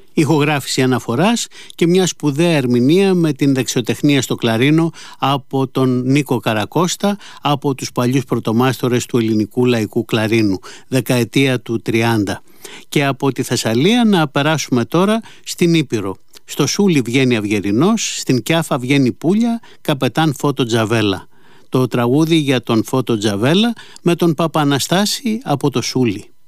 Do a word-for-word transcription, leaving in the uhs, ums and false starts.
Ηχογράφηση αναφοράς και μια σπουδαία ερμηνεία με την δεξιοτεχνία στο κλαρίνο από τον Νίκο Καρακώστα, από τους παλιούς πρωτομάστορες του ελληνικού λαϊκού κλαρίνου, δεκαετία του τριάντα. Και από τη Θεσσαλία να περάσουμε τώρα στην Ήπειρο. Στο Σούλι βγαίνει Αυγερινός, στην Κιάφα βγαίνει Πούλια, καπετάν Φώτο Τζαβέλα. Το τραγούδι για τον Φώτο Τζαβέλα με τον Παπαναστάση από το Σούλι.